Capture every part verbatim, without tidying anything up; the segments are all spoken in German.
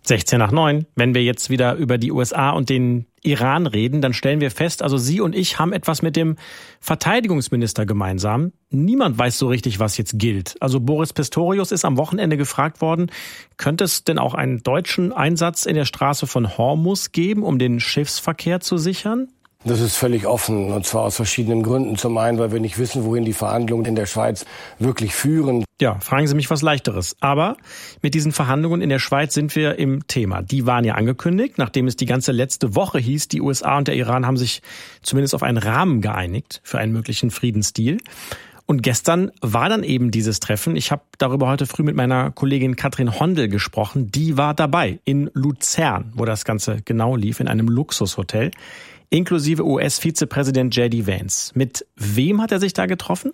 sechzehn nach neun. Wenn wir jetzt wieder über die U S A und den Iran reden, dann stellen wir fest, also Sie und ich haben etwas mit dem Verteidigungsminister gemeinsam. Niemand weiß so richtig, was jetzt gilt. Also Boris Pistorius ist am Wochenende gefragt worden, könnte es denn auch einen deutschen Einsatz in der Straße von Hormuz geben, um den Schiffsverkehr zu sichern? Das ist völlig offen, und zwar aus verschiedenen Gründen. Zum einen, weil wir nicht wissen, wohin die Verhandlungen in der Schweiz wirklich führen. Ja, fragen Sie mich was Leichteres. Aber mit diesen Verhandlungen in der Schweiz sind wir im Thema. Die waren ja angekündigt, nachdem es die ganze letzte Woche hieß, die U S A und der Iran haben sich zumindest auf einen Rahmen geeinigt für einen möglichen Friedensdeal. Und gestern war dann eben dieses Treffen. Ich habe darüber heute früh mit meiner Kollegin Katrin Hondel gesprochen. Die war dabei in Luzern, wo das Ganze genau lief, in einem Luxushotel, inklusive U S-Vizepräsident J D Vance. Mit wem hat er sich da getroffen?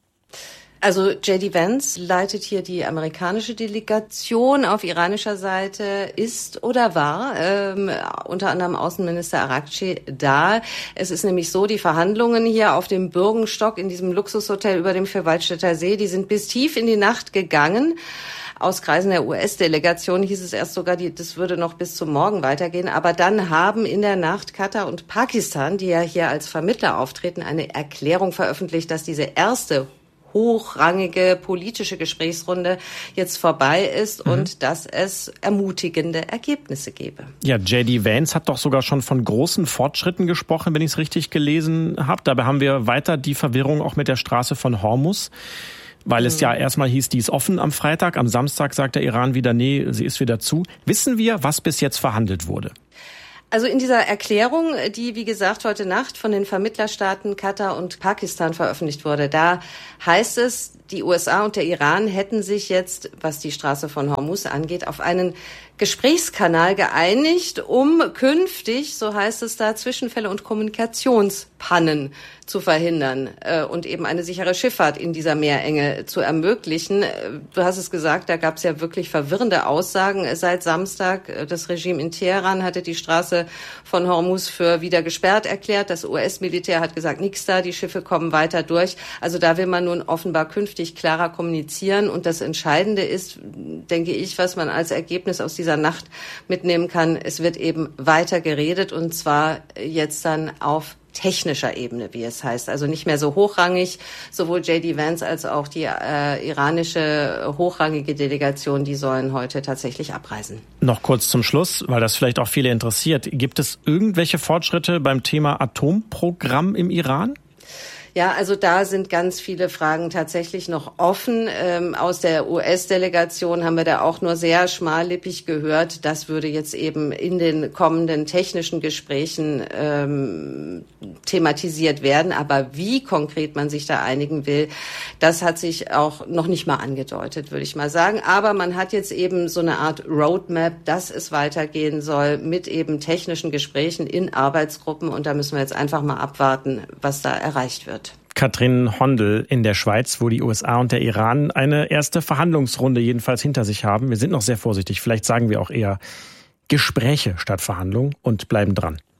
Also J D Vance leitet hier die amerikanische Delegation. Auf iranischer Seite ist oder war ähm, unter anderem Außenminister Araghchi da. Es ist nämlich so, die Verhandlungen hier auf dem Bürgenstock in diesem Luxushotel über dem Vierwaldstätter See, die sind bis tief in die Nacht gegangen. Aus Kreisen der U S-Delegation hieß es erst sogar, die, das würde noch bis zum Morgen weitergehen. Aber dann haben in der Nacht Katar und Pakistan, die ja hier als Vermittler auftreten, eine Erklärung veröffentlicht, dass diese erste hochrangige politische Gesprächsrunde jetzt vorbei ist mhm. und dass es ermutigende Ergebnisse gebe. Ja, J D Vance hat doch sogar schon von großen Fortschritten gesprochen, wenn ich es richtig gelesen habe. Dabei haben wir weiter die Verwirrung auch mit der Straße von Hormuz. Weil es ja erstmal hieß, die ist offen am Freitag. Am Samstag sagt der Iran wieder, nee, sie ist wieder zu. Wissen wir, was bis jetzt verhandelt wurde? Also in dieser Erklärung, die, wie gesagt, heute Nacht von den Vermittlerstaaten Katar und Pakistan veröffentlicht wurde, da heißt es, die U S A und der Iran hätten sich jetzt, was die Straße von Hormuz angeht, auf einen Gesprächskanal geeinigt, um künftig, so heißt es da, Zwischenfälle und Kommunikationspannen zu verhindern äh, und eben eine sichere Schifffahrt in dieser Meerenge zu ermöglichen. Du hast es gesagt, da gab es ja wirklich verwirrende Aussagen seit Samstag. Das Regime in Teheran hatte die Straße von Hormuz für wieder gesperrt erklärt. Das U S-Militär hat gesagt, nix da, die Schiffe kommen weiter durch. Also da will man nun offenbar künftig klarer kommunizieren. Und das Entscheidende ist, denke ich, was man als Ergebnis aus dieser Nacht mitnehmen kann, es wird eben weiter geredet, und zwar jetzt dann auf technischer Ebene, wie es heißt. Also nicht mehr so hochrangig. Sowohl J D Vance als auch die äh, iranische hochrangige Delegation, die sollen heute tatsächlich abreisen. Noch kurz zum Schluss, weil das vielleicht auch viele interessiert. Gibt es irgendwelche Fortschritte beim Thema Atomprogramm im Iran? Ja, also da sind ganz viele Fragen tatsächlich noch offen. Ähm, aus der U S-Delegation haben wir da auch nur sehr schmallippig gehört. Das würde jetzt eben in den kommenden technischen Gesprächen ähm, thematisiert werden. Aber wie konkret man sich da einigen will, das hat sich auch noch nicht mal angedeutet, würde ich mal sagen. Aber man hat jetzt eben so eine Art Roadmap, dass es weitergehen soll mit eben technischen Gesprächen in Arbeitsgruppen. Und da müssen wir jetzt einfach mal abwarten, was da erreicht wird. Katrin Hondel in der Schweiz, wo die U S A und der Iran eine erste Verhandlungsrunde jedenfalls hinter sich haben. Wir sind noch sehr vorsichtig. Vielleicht sagen wir auch eher Gespräche statt Verhandlungen und bleiben dran.